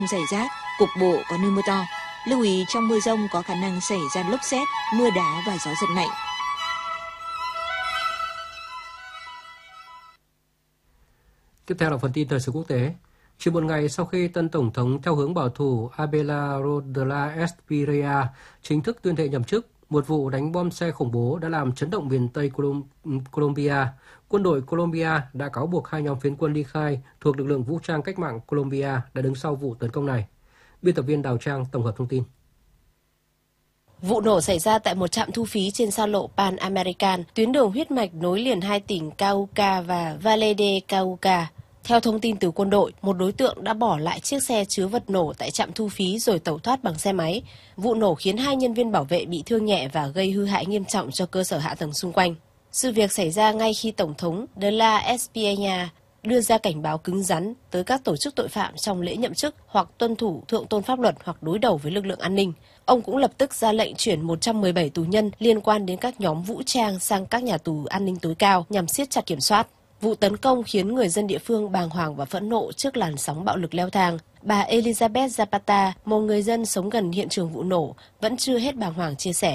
rải rác, cục bộ có nơi mưa to. Lưu ý trong mưa dông có khả năng xảy ra lốc sét, mưa đá và gió giật mạnh. Tiếp theo là phần tin thời sự quốc tế. Chỉ một ngày sau khi tân tổng thống theo hướng bảo thủ Abelardo de la Espriella chính thức tuyên thệ nhậm chức, một vụ đánh bom xe khủng bố đã làm chấn động miền Tây Colombia. Quân đội Colombia đã cáo buộc hai nhóm phiến quân ly khai thuộc lực lượng vũ trang cách mạng Colombia đã đứng sau vụ tấn công này. Biên tập viên Đào Trang tổng hợp thông tin. Vụ nổ xảy ra tại một trạm thu phí trên xa lộ Pan American, tuyến đường huyết mạch nối liền hai tỉnh Cauca và Valle de Cauca. Theo thông tin từ quân đội, một đối tượng đã bỏ lại chiếc xe chứa vật nổ tại trạm thu phí rồi tẩu thoát bằng xe máy. Vụ nổ khiến hai nhân viên bảo vệ bị thương nhẹ và gây hư hại nghiêm trọng cho cơ sở hạ tầng xung quanh. Sự việc xảy ra ngay khi Tổng thống de la Espriella đưa ra cảnh báo cứng rắn tới các tổ chức tội phạm trong lễ nhậm chức hoặc tuân thủ thượng tôn pháp luật hoặc đối đầu với lực lượng an ninh. Ông cũng lập tức ra lệnh chuyển 117 tù nhân liên quan đến các nhóm vũ trang sang các nhà tù an ninh tối cao nhằm siết chặt kiểm soát. Vụ tấn công khiến người dân địa phương bàng hoàng và phẫn nộ trước làn sóng bạo lực leo thang. Bà Elizabeth Zapata, một người dân sống gần hiện trường vụ nổ, vẫn chưa hết bàng hoàng chia sẻ.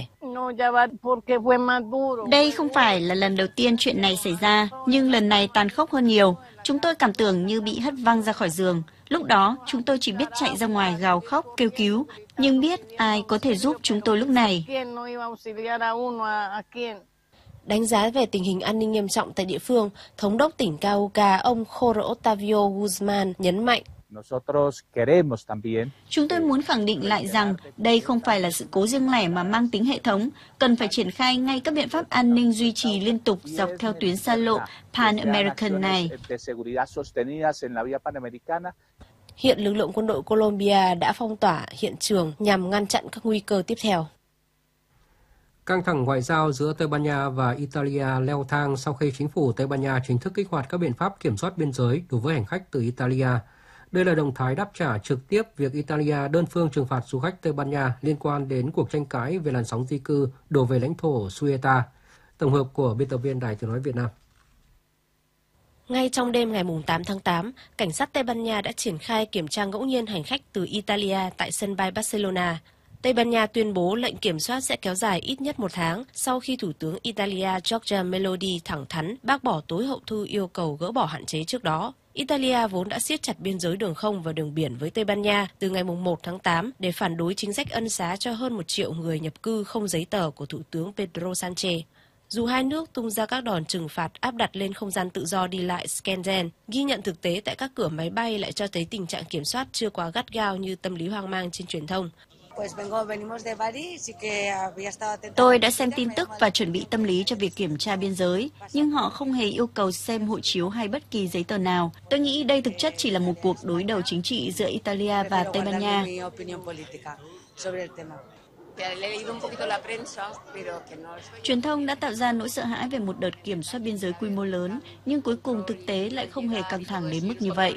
Đây không phải là lần đầu tiên chuyện này xảy ra, nhưng lần này tàn khốc hơn nhiều. Chúng tôi cảm tưởng như bị hất văng ra khỏi giường. Lúc đó, chúng tôi chỉ biết chạy ra ngoài gào khóc, kêu cứu, nhưng biết ai có thể giúp chúng tôi lúc này. Đánh giá về tình hình an ninh nghiêm trọng tại địa phương, Thống đốc tỉnh Cauca, ông Jorge Otavio Guzman nhấn mạnh. Chúng tôi muốn khẳng định lại rằng đây không phải là sự cố riêng lẻ mà mang tính hệ thống, cần phải triển khai ngay các biện pháp an ninh duy trì liên tục dọc theo tuyến xa lộ Pan American này. Hiện lực lượng quân đội Colombia đã phong tỏa hiện trường nhằm ngăn chặn các nguy cơ tiếp theo. Căng thẳng ngoại giao giữa Tây Ban Nha và Italia leo thang sau khi chính phủ Tây Ban Nha chính thức kích hoạt các biện pháp kiểm soát biên giới đối với hành khách từ Italia. Đây là động thái đáp trả trực tiếp việc Italia đơn phương trừng phạt du khách Tây Ban Nha liên quan đến cuộc tranh cãi về làn sóng di cư đổ về lãnh thổ Ceuta. Tổng hợp của biên tập viên Đài Tiếng nói Việt Nam. Ngay trong đêm ngày 8 tháng 8, cảnh sát Tây Ban Nha đã triển khai kiểm tra ngẫu nhiên hành khách từ Italia tại sân bay Barcelona. Tây Ban Nha tuyên bố lệnh kiểm soát sẽ kéo dài ít nhất 1 tháng sau khi Thủ tướng Italia Giorgia Meloni thẳng thắn bác bỏ tối hậu thư yêu cầu gỡ bỏ hạn chế trước đó. Italia vốn đã siết chặt biên giới đường không và đường biển với Tây Ban Nha từ ngày 1 tháng 8 để phản đối chính sách ân xá cho hơn 1 triệu người nhập cư không giấy tờ của Thủ tướng Pedro Sanchez. Dù hai nước tung ra các đòn trừng phạt áp đặt lên không gian tự do đi lại Schengen, ghi nhận thực tế tại các cửa máy bay lại cho thấy tình trạng kiểm soát chưa quá gắt gao như tâm lý hoang mang trên truyền thông. Tôi đã xem tin tức và chuẩn bị tâm lý cho việc kiểm tra biên giới, nhưng họ không hề yêu cầu xem hộ chiếu hay bất kỳ giấy tờ nào. Tôi nghĩ đây thực chất chỉ là một cuộc đối đầu chính trị giữa Italia và Tây Ban Nha. Truyền thông đã tạo ra nỗi sợ hãi về một đợt kiểm soát biên giới quy mô lớn, nhưng cuối cùng thực tế lại không hề căng thẳng đến mức như vậy.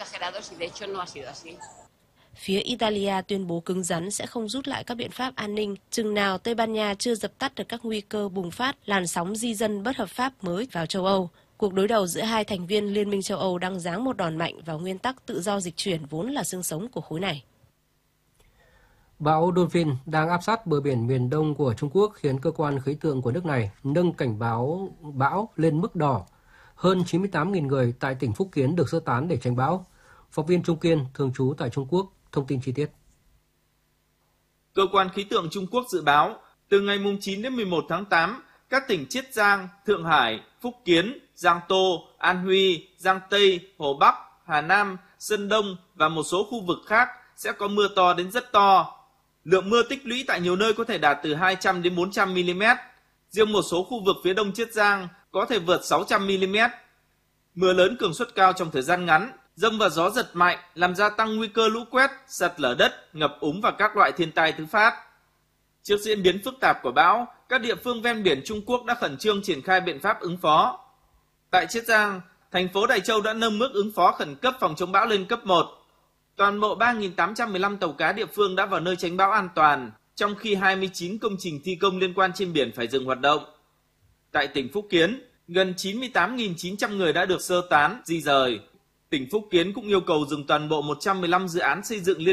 Phía Italia tuyên bố cứng rắn sẽ không rút lại các biện pháp an ninh chừng nào Tây Ban Nha chưa dập tắt được các nguy cơ bùng phát làn sóng di dân bất hợp pháp mới vào châu Âu. Cuộc đối đầu giữa hai thành viên Liên minh châu Âu đang giáng một đòn mạnh vào nguyên tắc tự do dịch chuyển vốn là xương sống của khối này. Bão Donphin đang áp sát bờ biển miền đông của Trung Quốc khiến cơ quan khí tượng của nước này nâng cảnh báo bão lên mức đỏ. Hơn 98.000 người tại tỉnh Phúc Kiến được sơ tán để tránh bão. Phóng viên Trung Kiên, thường trú tại Trung Quốc, thông tin chi tiết. Cơ quan khí tượng Trung Quốc dự báo, từ ngày 9 đến 11 tháng 8, các tỉnh Chiết Giang, Thượng Hải, Phúc Kiến, Giang Tô, An Huy, Giang Tây, Hồ Bắc, Hà Nam, Sơn Đông và một số khu vực khác sẽ có mưa to đến rất to. Lượng mưa tích lũy tại nhiều nơi có thể đạt từ 200 đến 400 mm. Riêng một số khu vực phía đông Chiết Giang có thể vượt 600 mm. Mưa lớn cường suất cao trong thời gian ngắn, dông và gió giật mạnh làm gia tăng nguy cơ lũ quét, sạt lở đất, ngập úng và các loại thiên tai thứ phát. Trước diễn biến phức tạp của bão, các địa phương ven biển Trung Quốc đã khẩn trương triển khai biện pháp ứng phó. Tại Chiết Giang, thành phố Đài Châu đã nâng mức ứng phó khẩn cấp phòng chống bão lên cấp 1. Toàn bộ 3.815 tàu cá địa phương đã vào nơi tránh bão an toàn, trong khi 29 công trình thi công liên quan trên biển phải dừng hoạt động. Tại tỉnh Phúc Kiến, gần 98.900 người đã được sơ tán, di rời. Tỉnh Phúc Kiến cũng yêu cầu dừng toàn bộ 115 dự án xây dựng liên